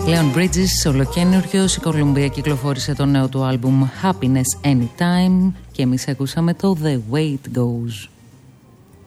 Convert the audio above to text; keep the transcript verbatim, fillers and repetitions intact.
Leon Bridges, ολοκένουργιος. Η Κολουμπία κυκλοφόρησε το νέο του άλμπουμ Happiness Anytime και εμείς ακούσαμε το The Way It Goes.